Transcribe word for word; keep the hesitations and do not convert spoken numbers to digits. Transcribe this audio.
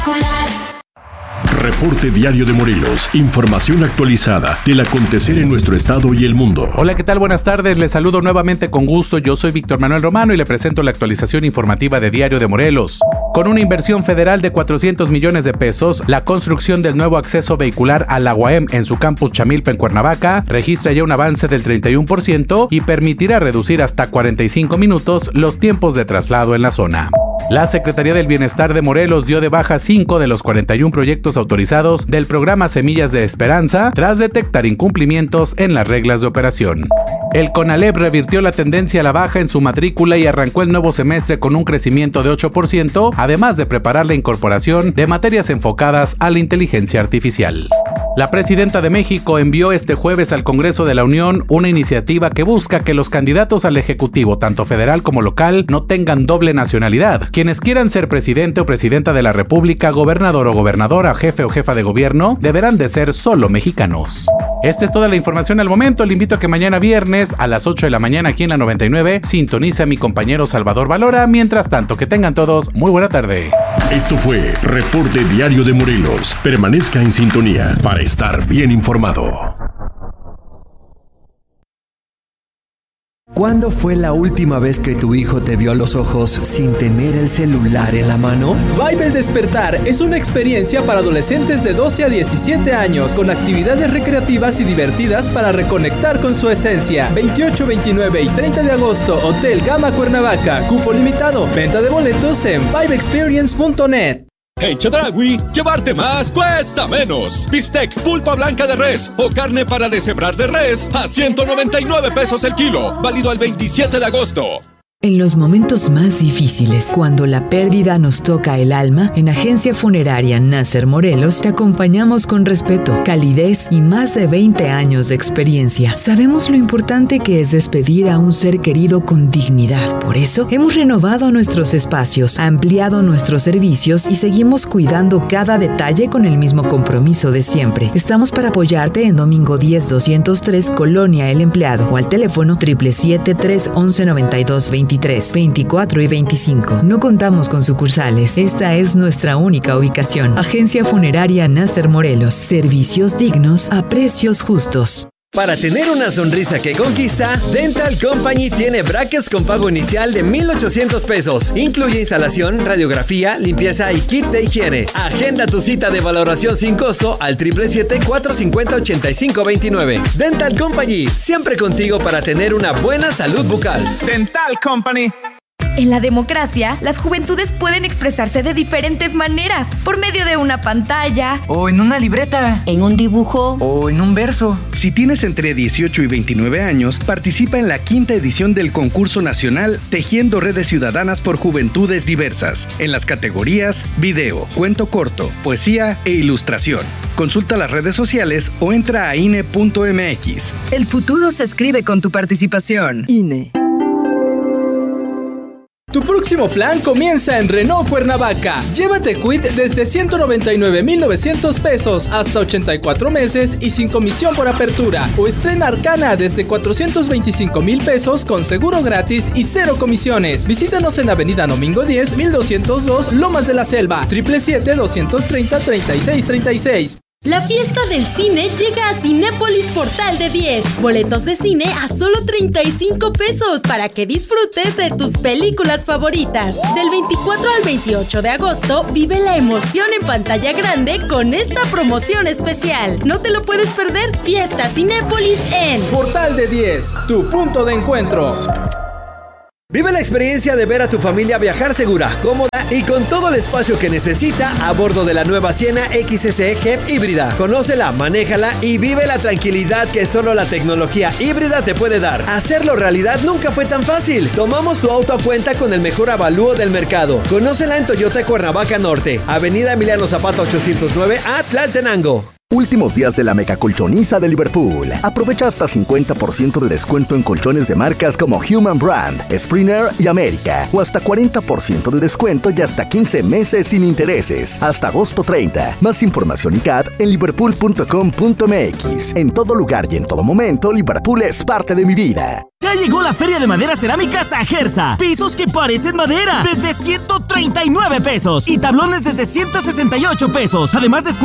Reporte Diario de Morelos. Información actualizada del acontecer en nuestro estado y el mundo. Hola, ¿qué tal? Buenas tardes. Les saludo nuevamente con gusto. Yo soy Víctor Manuel Romano y le presento la actualización informativa de Diario de Morelos. Con una inversión federal de cuatrocientos millones de pesos, la construcción del nuevo acceso vehicular a la U A M en su campus Chamilpa en Cuernavaca registra ya un avance del treinta y uno por ciento y permitirá reducir hasta cuarenta y cinco minutos los tiempos de traslado en la zona. La Secretaría del Bienestar de Morelos dio de baja cinco de los cuarenta y uno proyectos autorizados del programa Semillas de Esperanza tras detectar incumplimientos en las reglas de operación. El CONALEP revirtió la tendencia a la baja en su matrícula y arrancó el nuevo semestre con un crecimiento de ocho por ciento, además de preparar la incorporación de materias enfocadas a la inteligencia artificial. La presidenta de México envió este jueves al Congreso de la Unión una iniciativa que busca que los candidatos al Ejecutivo, tanto federal como local, no tengan doble nacionalidad. Quienes quieran ser presidente o presidenta de la República, gobernador o gobernadora, jefe o jefa de gobierno, deberán de ser solo mexicanos. Esta es toda la información al momento. Le invito a que mañana viernes a las ocho de la mañana aquí en la noventa y nueve sintonice a mi compañero Salvador Valora. Mientras tanto, que tengan todos muy buena tarde. Esto fue Reporte Diario de Morelos. Permanezca en sintonía para estar bien informado. ¿Cuándo fue la última vez que tu hijo te vio a los ojos sin tener el celular en la mano? Vibe El Despertar es una experiencia para adolescentes de doce a diecisiete años con actividades recreativas y divertidas para reconectar con su esencia. veintiocho, veintinueve y treinta de agosto, Hotel Gama Cuernavaca. Cupo limitado. Venta de boletos en vibe experience punto net. En Chedraui, llevarte más cuesta menos. Bistec, pulpa blanca de res o carne para deshebrar de res a ciento noventa y nueve pesos el kilo. Válido al veintisiete de agosto. En los momentos más difíciles, cuando la pérdida nos toca el alma, en Agencia Funeraria Nasser Morelos te acompañamos con respeto, calidez y más de veinte años de experiencia. Sabemos lo importante que es despedir a un ser querido con dignidad. Por eso, hemos renovado nuestros espacios, ampliado nuestros servicios y seguimos cuidando cada detalle con el mismo compromiso de siempre. Estamos para apoyarte en Domingo diez doscientos tres, Colonia El Empleado, o al teléfono siete siete siete, tres once, noventa y dos, veintitrés, veinticuatro y veinticinco. No contamos con sucursales. Esta es nuestra única ubicación. Agencia Funeraria Nasser Morelos. Servicios dignos a precios justos. Para tener una sonrisa que conquista, Dental Company tiene brackets con pago inicial de mil ochocientos pesos. Incluye instalación, radiografía, limpieza y kit de higiene. Agenda tu cita de valoración sin costo al siete siete siete, cuatro cinco cero, ocho cinco dos nueve. Dental Company, siempre contigo para tener una buena salud bucal. Dental Company. En la democracia, las juventudes pueden expresarse de diferentes maneras, por medio de una pantalla, o en una libreta, en un dibujo, o en un verso. Si tienes entre dieciocho y veintinueve años, participa en la quinta edición del concurso nacional Tejiendo Redes Ciudadanas por Juventudes Diversas, en las categorías video, cuento corto, poesía e ilustración. Consulta las redes sociales o entra a I N E punto M X. El futuro se escribe con tu participación. I N E. Tu próximo plan comienza en Renault Cuernavaca. Llévate Quid desde ciento noventa y nueve mil novecientos pesos hasta ochenta y cuatro meses y sin comisión por apertura. O estrena Arcana desde cuatrocientos veinticinco mil pesos con seguro gratis y cero comisiones. Visítanos en Avenida Domingo diez, mil doscientos dos, Lomas de la Selva. siete siete siete, doscientos treinta, treinta y seis treinta y seis. La fiesta del cine llega a Cinépolis Portal de diez. Boletos de cine a solo treinta y cinco pesos para que disfrutes de tus películas favoritas. Del veinticuatro al veintiocho de agosto, vive la emoción en pantalla grande con esta promoción especial. No te lo puedes perder. Fiesta Cinépolis en Portal de diez, tu punto de encuentro. Vive la experiencia de ver a tu familia viajar segura, cómoda y con todo el espacio que necesita a bordo de la nueva Siena X S E G E P híbrida. Conócela, manéjala y vive la tranquilidad que solo la tecnología híbrida te puede dar. Hacerlo realidad nunca fue tan fácil. Tomamos tu auto a cuenta con el mejor avalúo del mercado. Conócela en Toyota Cuernavaca Norte, Avenida Emiliano Zapata ochocientos nueve a Tlaltenango. Últimos días de la mega colchoniza de Liverpool. Aprovecha hasta cincuenta por ciento de descuento en colchones de marcas como Human Brand, Springer y América. O hasta cuarenta por ciento de descuento y hasta quince meses sin intereses. Hasta agosto treinta. Más información y C A D en liverpool punto com punto m x. En todo lugar y en todo momento, Liverpool es parte de mi vida. Ya llegó la Feria de Maderas Cerámicas a Gersa. Pisos que parecen madera desde ciento treinta y nueve pesos. Y tablones desde ciento sesenta y ocho pesos. Además de